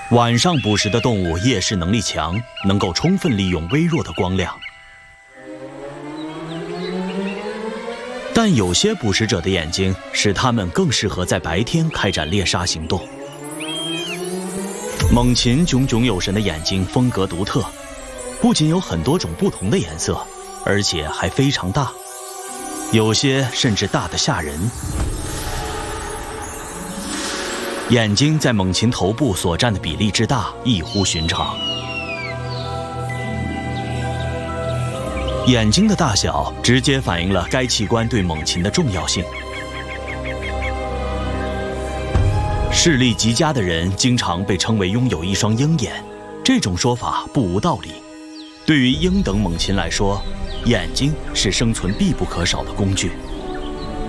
晚上捕食的动物夜视能力强，能够充分利用微弱的光亮。但有些捕食者的眼睛使它们更适合在白天开展猎杀行动。猛禽炯炯有神的眼睛风格独特，不仅有很多种不同的颜色，而且还非常大，有些甚至大得吓人。眼睛在猛禽头部所占的比例之大异乎寻常。眼睛的大小直接反映了该器官对猛禽的重要性。视力极佳的人经常被称为拥有一双鹰眼，这种说法不无道理。对于鹰等猛禽来说，眼睛是生存必不可少的工具。